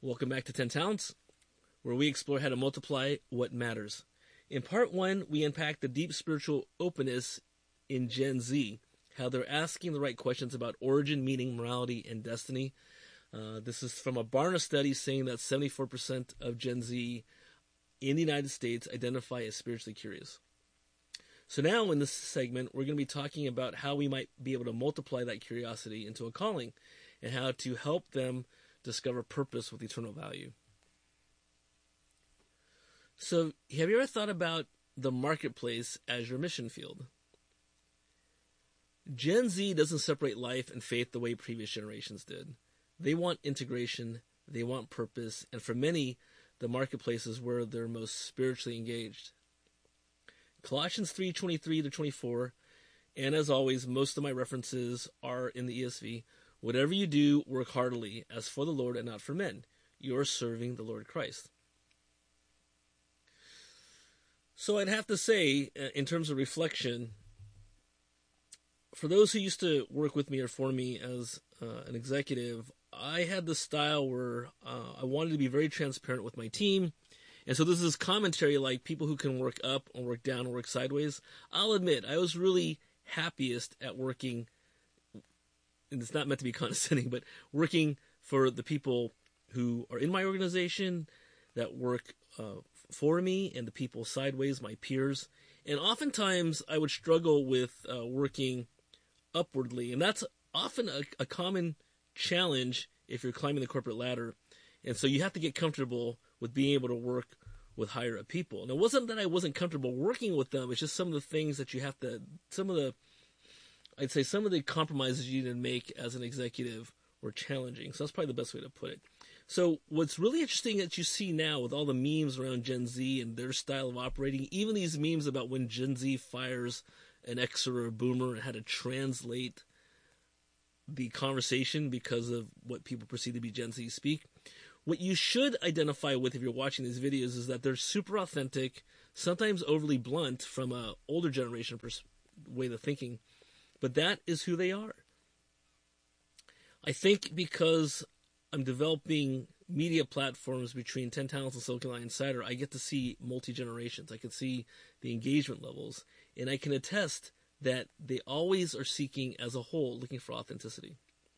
Welcome back to 10 Talents, where we explore how to multiply what matters. In part 1, we unpack the deep spiritual openness in Gen Z, how they're asking the right questions about origin, meaning, morality, and destiny. This is from a Barna study saying that 74% of Gen Z in the United States identify as spiritually curious. So now in this segment, we're going to be talking about how we might be able to multiply that curiosity into a calling and how to help them discover purpose with eternal value. So have you ever thought about the marketplace as your mission field? Gen Z doesn't separate life and faith the way previous generations did. They want integration, they want purpose, and for many, the marketplace is where they're most spiritually engaged. Colossians 3:23-24, and as always, most of my references are in the ESV. Whatever you do, work heartily, as for the Lord and not for men. You are serving the Lord Christ. So I'd have to say, in terms of reflection, for those who used to work with me or for me as an executive, I had this style where I wanted to be very transparent with my team. And so this is commentary like people who can work up or work down or work sideways. I'll admit, I was really happiest at working, and it's not meant to be condescending, but working for the people who are in my organization that work for me and the people sideways, my peers. And oftentimes I would struggle with working upwardly. And that's often a common challenge if you're climbing the corporate ladder. And so you have to get comfortable with being able to work with higher up people. And it wasn't that I wasn't comfortable working with them. It's just some of the things that you have to, some of the compromises you need to make as an executive were challenging. So that's probably the best way to put it. So what's really interesting that you see now with all the memes around Gen Z and their style of operating, even these memes about when Gen Z fires an Xer or a Boomer and how to translate the conversation because of what people perceive to be Gen Z speak. What you should identify with if you're watching these videos is that they're super authentic, sometimes overly blunt from an older generation way of thinking, but that is who they are. I think because I'm developing media platforms between 10 Talents and Silicon Valley Insider, I get to see multi-generations. I can see the engagement levels, and I can attest that they always are seeking as a whole, looking for authenticity.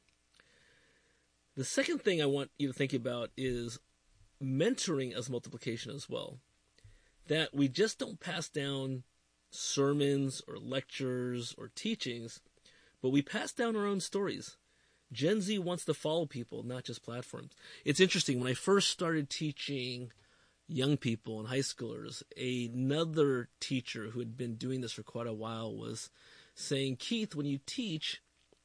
The second thing I want you to think about is mentoring as multiplication as well. That we just don't pass down sermons or lectures or teachings, but we pass down our own stories. Gen Z wants to follow people, not just platforms. It's interesting, when I first started teaching young people and high schoolers, another teacher who had been doing this for quite a while was saying, Keith, when you teach,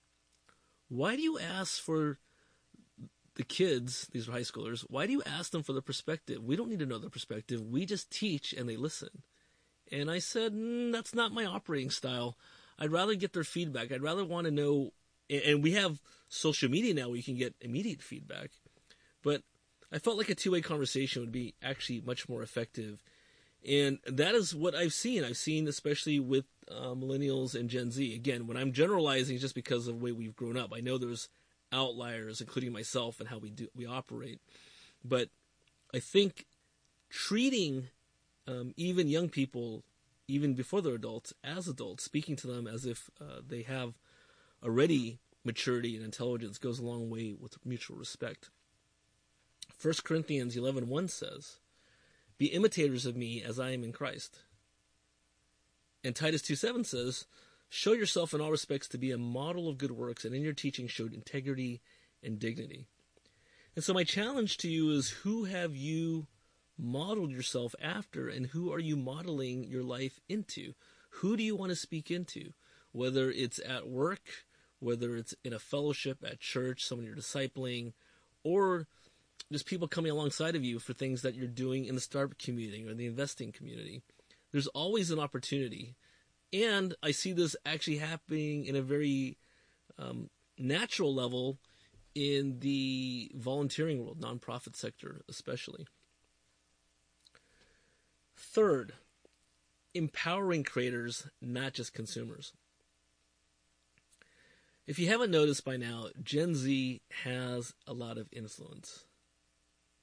why do you ask for the kids, these are high schoolers, why do you ask them for the perspective? We don't need to know their perspective. We just teach and they listen. And I said, that's not my operating style. I'd rather get their feedback. I'd rather want to know, and we have social media now where you can get immediate feedback, but I felt like a two-way conversation would be actually much more effective. And that is what I've seen. I've seen, especially with millennials and Gen Z. Again, when I'm generalizing, just because of the way we've grown up, I know there's outliers, including myself, and how we operate. But I think treating even young people, even before they're adults, as adults, speaking to them as if they have already maturity and intelligence, goes a long way with mutual respect. 1 Corinthians 11:1 says, "Be imitators of me as I am in Christ." And Titus 2:7 says, "Show yourself in all respects to be a model of good works, and in your teaching show integrity and dignity." And so my challenge to you is, who have you modeled yourself after, and who are you modeling your life into? Who do you want to speak into? Whether it's at work, whether it's in a fellowship at church, someone you're discipling, or just people coming alongside of you for things that you're doing in the startup community or the investing community. There's always an opportunity. And I see this actually happening in a very natural level in the volunteering world, nonprofit sector especially. Third, empowering creators, not just consumers. If you haven't noticed by now, Gen Z has a lot of influence.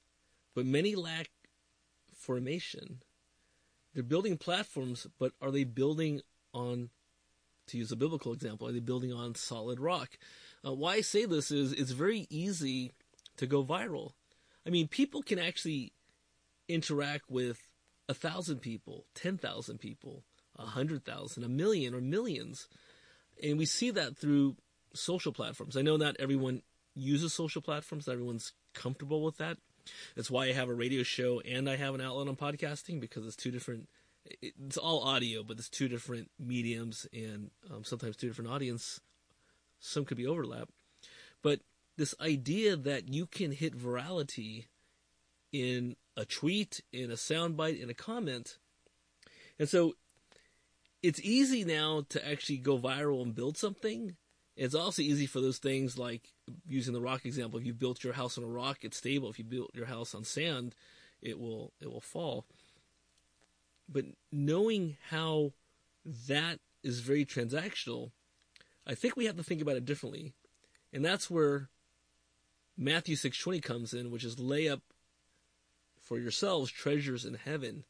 but many lack formation. They're building platforms, but are they building on, to use a biblical example, are they building on solid rock? Why I say this is it's very easy to go viral. I mean, people can actually interact with 1,000 people, 10,000 people, 100,000, 1,000,000, or millions. And we see that through social platforms. I know not everyone uses social platforms, not everyone's comfortable with that. That's why I have a radio show and I have an outlet on podcasting, because it's two different, it's all audio, but it's two different mediums and sometimes two different audience. Some could be overlap. But this idea that you can hit virality in a tweet, in a soundbite, in a comment. And so it's easy now to actually go viral and build something. It's also easy for those things, like using the rock example. If you built your house on a rock, it's stable. If you built your house on sand, it will fall. But knowing how that is very transactional, I think we have to think about it differently. And that's where Matthew 6:20 comes in, which is lay up for yourselves treasures in heaven.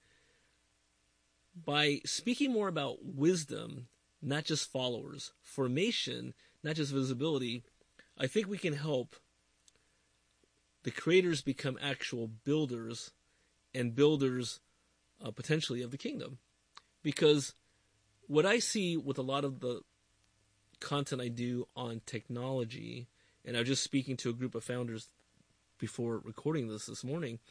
By speaking more about wisdom, not just followers, formation, not just visibility, I think we can help the creators become actual builders, and builders potentially of the kingdom. Because what I see with a lot of the content I do on technology, and I was just speaking to a group of founders before recording this morning,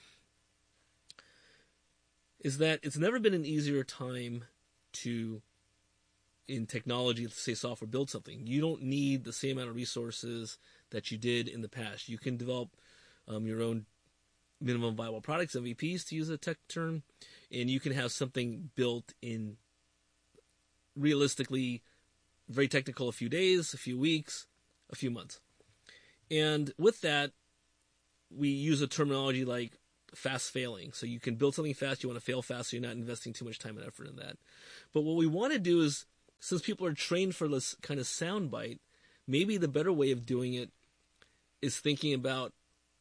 is that it's never been an easier time to, in technology, let's say software, build something. You don't need the same amount of resources that you did in the past. You can develop your own minimum viable products, MVPs, to use a tech term, and you can have something built in, realistically, very technical, a few days, a few weeks, a few months. And with that, we use a terminology like fast failing. So you can build something fast, you want to fail fast, so you're not investing too much time and effort in that. But what we want to do is, since people are trained for this kind of soundbite, maybe the better way of doing it is thinking about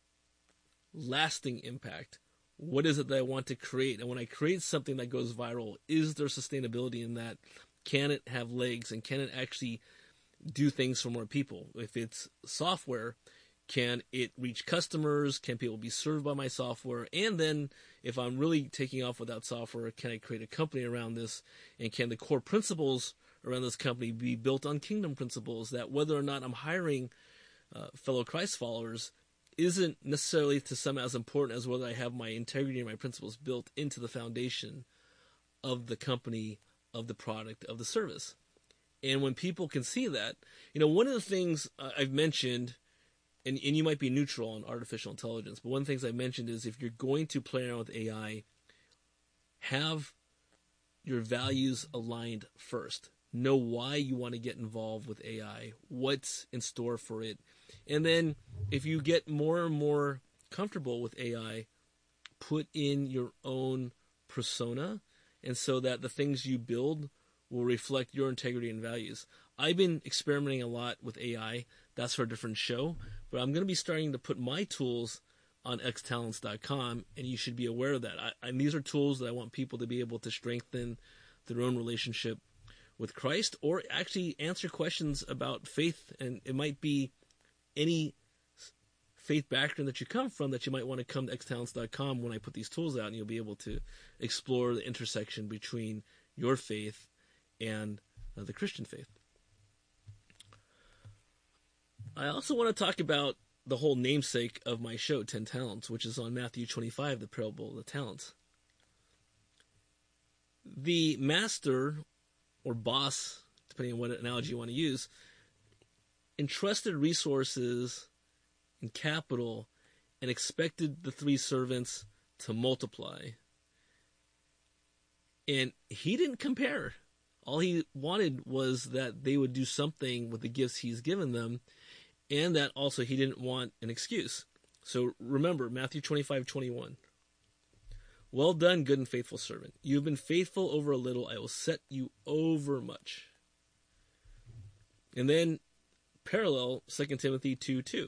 lasting impact. What is it that I want to create? And when I create something that goes viral, is there sustainability in that? Can it have legs, and can it actually do things for more people? If it's software, can it reach customers? Can people be served by my software? And then if I'm really taking off without software, can I create a company around this? And can the core principles around this company be built on kingdom principles, that whether or not I'm hiring fellow Christ followers isn't necessarily to some as important as whether I have my integrity and my principles built into the foundation of the company, of the product, of the service. And when people can see that, one of the things I've mentioned, and you might be neutral on artificial intelligence, but one of the things I mentioned is, if you're going to play around with AI, have your values aligned first. Know why you want to get involved with AI, what's in store for it. And then if you get more and more comfortable with AI, put in your own persona, and so that the things you build will reflect your integrity and values. I've been experimenting a lot with AI. That's for a different show. But I'm going to be starting to put my tools on xtalents.com, and you should be aware of that. And these are tools that I want people to be able to strengthen their own relationship with Christ, or actually answer questions about faith. And it might be any faith background that you come from, that you might want to come to xtalents.com when I put these tools out, and you'll be able to explore the intersection between your faith and the Christian faith. I also want to talk about the whole namesake of my show, 10 Talents, which is on Matthew 25, the parable of the talents. The master, or boss, depending on what analogy you want to use, entrusted resources and capital and expected the 3 servants to multiply. And he didn't compare. All he wanted was that they would do something with the gifts he's given them, and that also he didn't want an excuse. So remember, Matthew 25:21. Well done, good and faithful servant. You have been faithful over a little, I will set you over much. And then parallel 2 Timothy 2:2.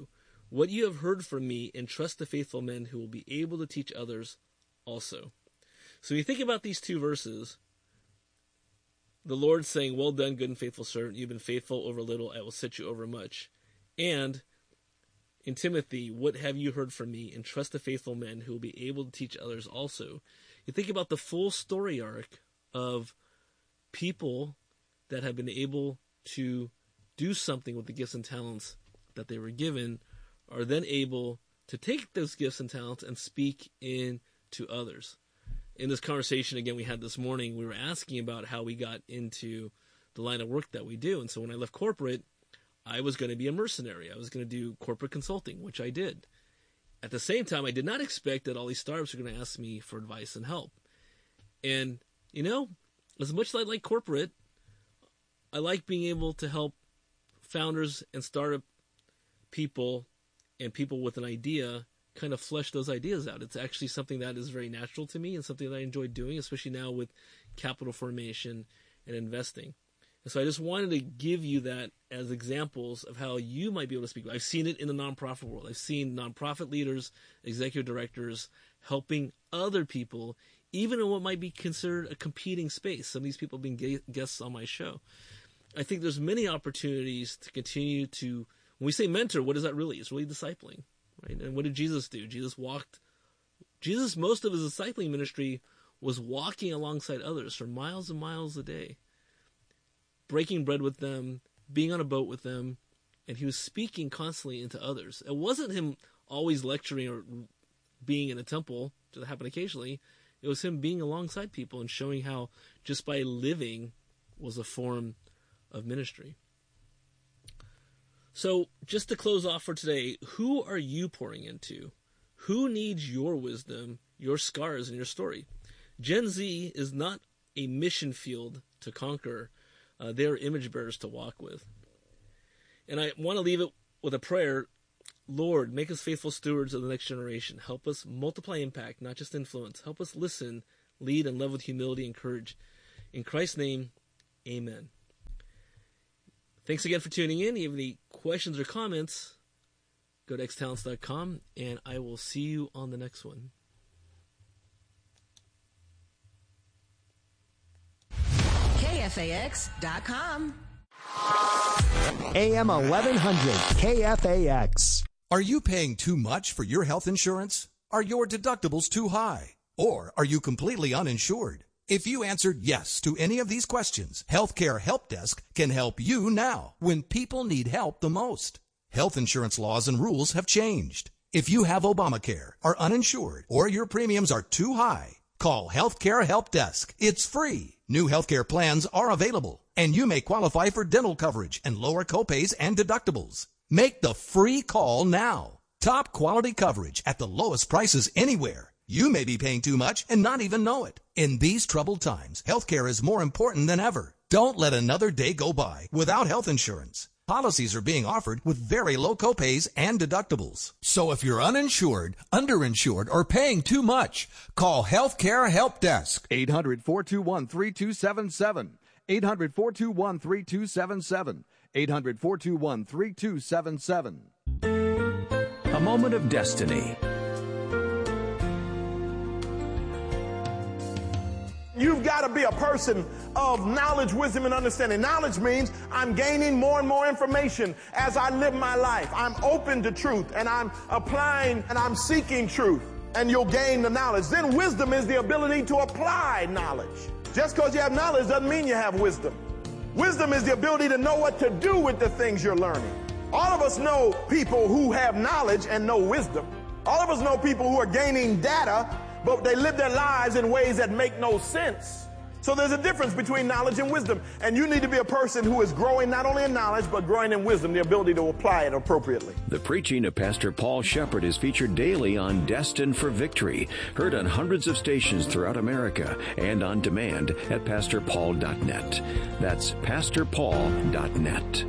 what you have heard from me, and trust the faithful men who will be able to teach others also. So you think about these two verses, the Lord saying, well done, good and faithful servant. You've been faithful over little, I will set you over much. And in Timothy, what have you heard from me? And trust the faithful men who will be able to teach others also. You think about the full story arc of people that have been able to do something with the gifts and talents that they were given, are then able to take those gifts and talents and speak into others. In this conversation, again, we had this morning, we were asking about how we got into the line of work that we do. And so when I left corporate, I was going to be a mercenary. I was going to do corporate consulting, which I did. At the same time, I did not expect that all these startups were going to ask me for advice and help. And, you know, as much as I like corporate, I like being able to help founders and startup people and people with an idea kind of flesh those ideas out. It's actually something that is very natural to me and something that I enjoy doing, especially now with capital formation and investing. And so I just wanted to give you that as examples of how you might be able to speak. I've seen it in the nonprofit world. I've seen nonprofit leaders, executive directors helping other people, even in what might be considered a competing space. Some of these people have been guests on my show. I think there's many opportunities to continue to, when we say mentor, what is that really? It's really discipling, right? And what did Jesus do? Jesus, most of his discipling ministry was walking alongside others for miles and miles a day, breaking bread with them, being on a boat with them, and he was speaking constantly into others. It wasn't him always lecturing or being in a temple, which happened occasionally. It was him being alongside people and showing how just by living was a form of ministry. So just to close off for today, who are you pouring into? Who needs your wisdom, your scars, and your story? Gen Z is not a mission field to conquer. They're image bearers to walk with. And I want to leave it with a prayer. Lord, make us faithful stewards of the next generation. Help us multiply impact, not just influence. Help us listen, lead, and love with humility and courage. In Christ's name, amen. Thanks again for tuning in. If you have any questions or comments, go to xtalents.com, and I will see you on the next one. KFAX.com. AM 1100 KFAX. Are you paying too much for your health insurance? Are your deductibles too high? Or are you completely uninsured? If you answered yes to any of these questions, Healthcare Help Desk can help you now when people need help the most. Health insurance laws and rules have changed. If you have Obamacare, are uninsured, or your premiums are too high, call Healthcare Help Desk. It's free. New healthcare plans are available, and you may qualify for dental coverage and lower copays and deductibles. Make the free call now. Top quality coverage at the lowest prices anywhere. You may be paying too much and not even know it. In these troubled times, healthcare is more important than ever. Don't let another day go by without health insurance. Policies are being offered with very low copays and deductibles. So if you're uninsured, underinsured, or paying too much, call Healthcare Help Desk. 800-421-3277. 800-421-3277. 800-421-3277. A moment of destiny. You've got to be a person of knowledge, wisdom, and understanding. Knowledge means I'm gaining more and more information as I live my life. I'm open to truth, and I'm applying, and I'm seeking truth, and you'll gain the knowledge. Then wisdom is the ability to apply knowledge. Just because you have knowledge doesn't mean you have wisdom. Wisdom is the ability to know what to do with the things you're learning. All of us know people who have knowledge and no wisdom. All of us know people who are gaining data, but they live their lives in ways that make no sense. So there's a difference between knowledge and wisdom. And you need to be a person who is growing not only in knowledge, but growing in wisdom, the ability to apply it appropriately. The preaching of Pastor Paul Shepard is featured daily on Destined for Victory, heard on hundreds of stations throughout America and on demand at PastorPaul.net. That's PastorPaul.net.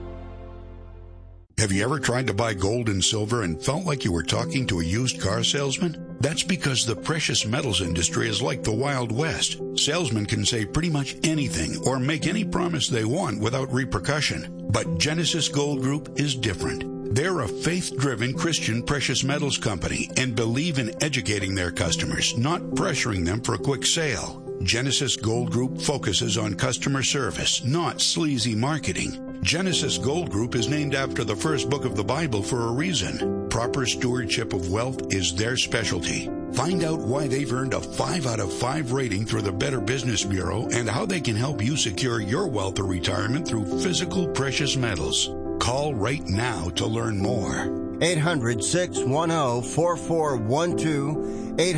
Have you ever tried to buy gold and silver and felt like you were talking to a used car salesman? That's because the precious metals industry is like the Wild West. Salesmen can say pretty much anything or make any promise they want without repercussion. But Genesis Gold Group is different. They're a faith-driven Christian precious metals company and believe in educating their customers, not pressuring them for a quick sale. Genesis Gold Group focuses on customer service, not sleazy marketing. Genesis Gold Group is named after the first book of the Bible for a reason. Proper stewardship of wealth is their specialty. Find out why they've earned a 5 out of 5 rating through the Better Business Bureau and how they can help you secure your wealth or retirement through physical precious metals. Call right now to learn more. 800-610-4412.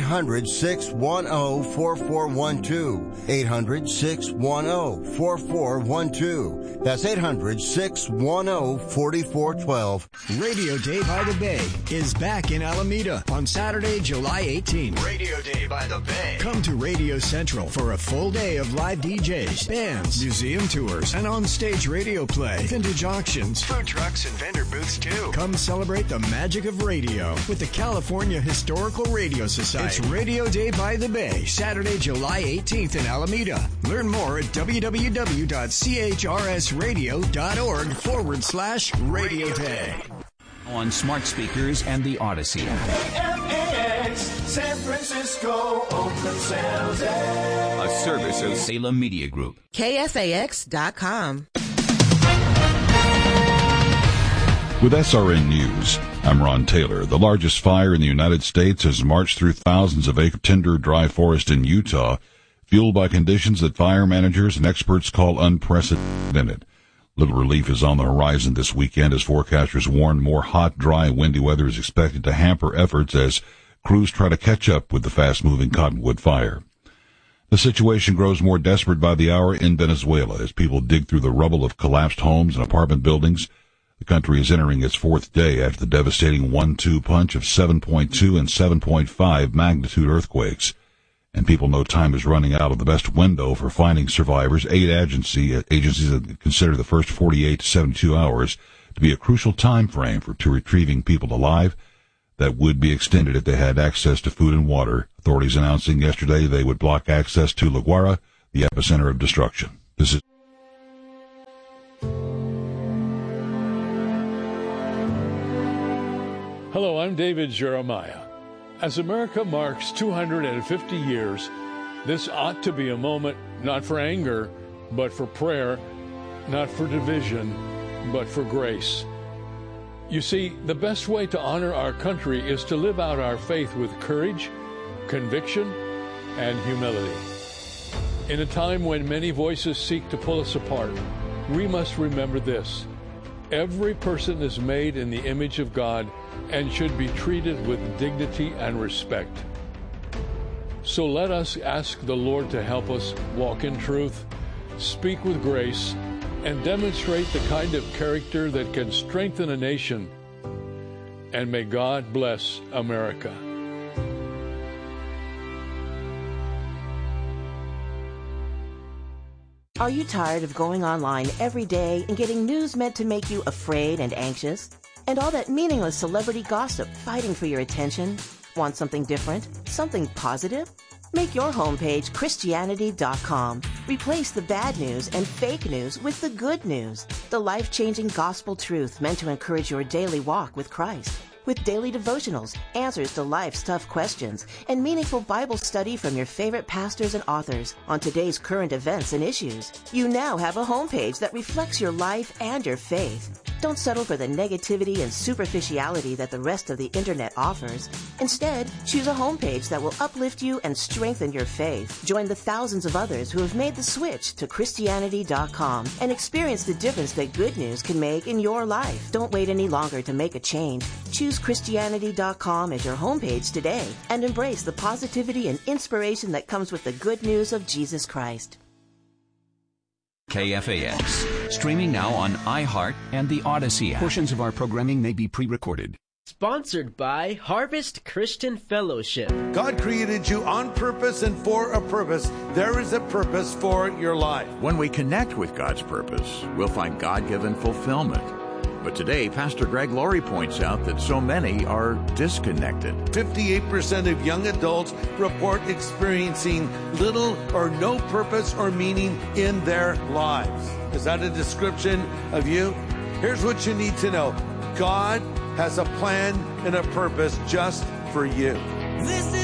800-610-4412. 800-610-4412. That's 800-610-4412. Radio Day by the Bay is back in Alameda on Saturday, July 18th. Radio Day by the Bay. Come to Radio Central for a full day of live DJs, bands, museum tours, and on-stage radio play, vintage auctions, Food trucks and vendor booths, too. Come celebrate the magic of radio with the California Historical Radio Society. It's Radio Day by the Bay, Saturday, July 18th in Alameda. Learn more at www.chrsradio.org/Radio Day. On smart speakers and the Odyssey. KFAX, San Francisco, Oakland, San Jose. A service of Salem Media Group. KFAX.com. With SRN News, I'm Ron Taylor. The largest fire in the United States has marched through thousands of acre tender dry forest in Utah, fueled by conditions that fire managers and experts call unprecedented. Little relief is on the horizon this weekend as forecasters warn more hot, dry, windy weather is expected to hamper efforts as crews try to catch up with the fast-moving cottonwood fire. The situation grows more desperate by the hour in Venezuela as people dig through the rubble of collapsed homes and apartment buildings. The country is entering its 4th day after the devastating 1-2 punch of 7.2 and 7.5 magnitude earthquakes. And people know time is running out of the best window for finding survivors. 8 agencies consider the first 48 to 72 hours to be a crucial time frame to retrieving people alive. That would be extended if they had access to food and water. Authorities announcing yesterday they would block access to La Guaira, the epicenter of destruction. This is Hello, I'm David Jeremiah. As America marks 250 years, this ought to be a moment not for anger, but for prayer, not for division, but for grace. You see, the best way to honor our country is to live out our faith with courage, conviction, and humility. In a time when many voices seek to pull us apart, we must remember this. Every person is made in the image of God and should be treated with dignity and respect. So let us ask the Lord to help us walk in truth, speak with grace, and demonstrate the kind of character that can strengthen a nation. And may God bless America. Are you tired of going online every day and getting news meant to make you afraid and anxious? And all that meaningless celebrity gossip fighting for your attention? Want something different? Something positive? Make your homepage Christianity.com. Replace the bad news and fake news with the good news. The life-changing gospel truth meant to encourage your daily walk with Christ. With daily devotionals, answers to life's tough questions, and meaningful Bible study from your favorite pastors and authors on today's current events and issues. You now have a homepage that reflects your life and your faith. Don't settle for the negativity and superficiality that the rest of the internet offers. Instead, choose a homepage that will uplift you and strengthen your faith. Join the thousands of others who have made the switch to Christianity.com and experience the difference that good news can make in your life. Don't wait any longer to make a change. Choose Christianity.com as your homepage today and embrace the positivity and inspiration that comes with the good news of Jesus Christ. KFAX. Streaming now on iHeart and the Odyssey app. Portions of our programming may be pre-recorded. Sponsored by Harvest Christian Fellowship. God created you on purpose and for a purpose. There is a purpose for your life. When we connect with God's purpose, we'll find God-given fulfillment. But today, Pastor Greg Laurie points out that so many are disconnected. 58% of young adults report experiencing little or no purpose or meaning in their lives. Is that a description of you? Here's what you need to know. God has a plan and a purpose just for you. This is